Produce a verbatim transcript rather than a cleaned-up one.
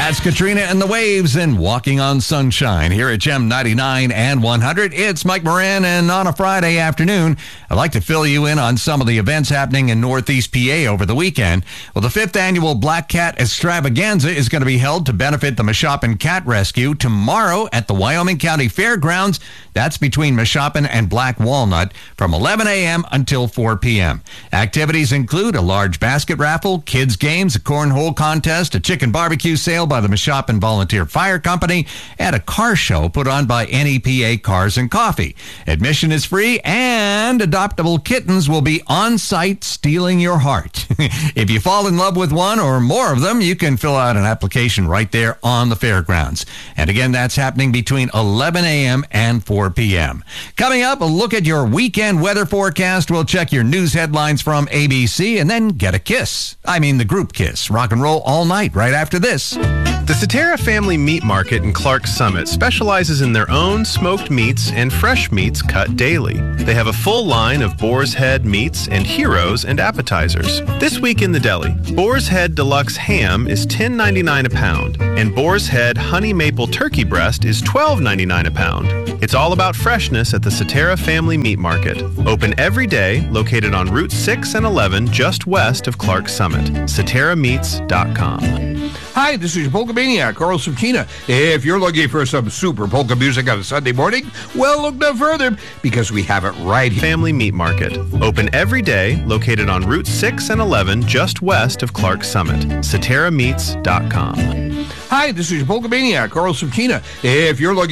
That's Katrina and the Waves and Walking on Sunshine here at Gem ninety-nine and one hundred. It's Mike Moran, and on a Friday afternoon, I'd like to fill you in on some of the events happening in Northeast P A over the weekend. Well, the fifth annual Black Cat Extravaganza is going to be held to benefit the Mashopin Cat Rescue tomorrow at the Wyoming County Fairgrounds. That's between Mashopin and Black Walnut from eleven a.m. until four p.m. Activities include a large basket raffle, kids games, a cornhole contest, a chicken barbecue sale by the Mashopin Volunteer Fire Company, and a car show put on by N E P A Cars and Coffee. Admission is free, and adoptable kittens will be on site stealing your heart. If you fall in love with one or more of them, you can fill out an application right there on the fairgrounds. And again, that's happening between eleven a.m. and four p.m. Coming up, a look at your weekend weather forecast. We'll check your news headlines from A B C and then get a kiss. I mean the group kiss. Rock and roll all night right after this. The Cetera Family Meat Market in Clark Summit specializes in their own smoked meats and fresh meats cut daily. They have a full line of Boar's Head meats and heroes and appetizers. This week in the deli, Boar's Head Deluxe Ham is ten ninety-nine a pound, and Boar's Head Honey Maple Turkey Breast is twelve ninety-nine a pound. It's all about freshness at the Cetera Family Meat Market. Open every day, located on Route six and eleven just west of Clark Summit. Cetera Meats dot com. Hi, this is your Polka Maniac, Carl Subchina. If you're looking for some super polka music on a Sunday morning, well, look no further, because we have it right here. Family Meat Market. Open every day, located on Route six and eleven just west of Clark Summit. Cetera Meats dot com. Hi, this is your Polka Maniac, Carl Subchina. If you're looking